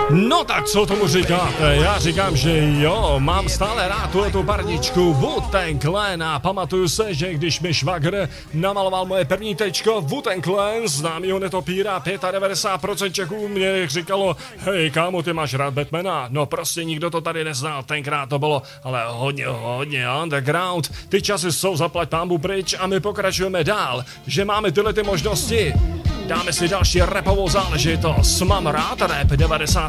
No tak co tomu říkáte? Já říkám, že jo, mám stále rád tu bardičku Wu-Tang Clan a pamatuju se, že když mi švagr namaloval moje první tečko Wu-Tang Clan, známýho netopíra, 95% Čechů mě říkalo, hej kámo, ty máš rád Batmana? No prostě nikdo to tady neznal, tenkrát to bylo, ale hodně underground. Ty časy jsou zaplať pánbu pryč a my pokračujeme dál, že máme tyhle ty možnosti. Dáme si další rapovou záležitost. Mám rád rap 90.